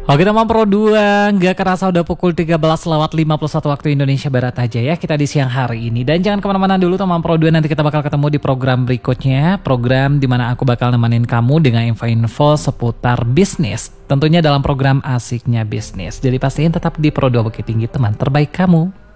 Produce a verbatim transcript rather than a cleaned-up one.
Oke teman Pro dua, nggak kerasa udah pukul tiga belas lewat lima puluh satu waktu Indonesia Barat aja ya kita di siang hari ini. Dan jangan kemana-mana dulu teman Pro dua, nanti kita bakal ketemu di program berikutnya. Program dimana aku bakal nemenin kamu dengan info-info seputar bisnis. Tentunya dalam program Asiknya Bisnis. Jadi pastiin tetap di Pro dua Bukit Tinggi, teman terbaik kamu.